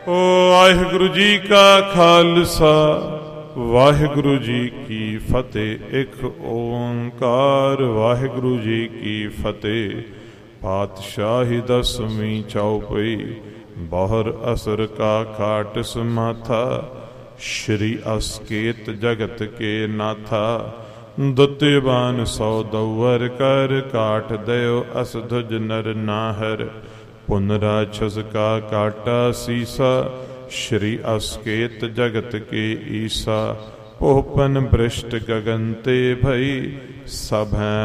ਵਾਹਿਗੁਰੂ ਜੀ ਕਾ ਖਾਲਸਾ ਵਾਹਿਗੁਰੂ ਜੀ ਕੀ ਫਤਿਹ। ਇੱਕ ਓੰਕਾਰ ਵਾਹਿਗੁਰੂ ਜੀ ਕੀ ਫਤਿਹ। ਪਾਤਸ਼ਾਹੀ ਦਸਵੀਂ ਚੌਪਈ ਬਹੁਰ ਅਸਰ ਕਾ ਖਾਟ ਸਮਾਥਾ। ਸ਼੍ਰੀ ਅਸਕੇਤ ਜਗਤ ਕੇ ਨਾਥਾ। ਦੁੱਤੇਬਾਨ ਸੌ ਦਊਰ ਕਰ ਕਾਟ ਦਿਓ ਅਸ ਧੁਜ ਨਰ ਨਾਹਰ। ਪੁਨਰਾਛਸ ਕਾ ਕਾਟਾ ਸੀਸਾ। ਸ਼੍ਰੀ ਅਸਕੇਤ ਜਗਤ ਕੇ ਈਸਾ। ਪੋਪਨ ਬ੍ਰਿਸ਼ਟ ਗਗਨ ਤੇ ਭਈ ਸਭ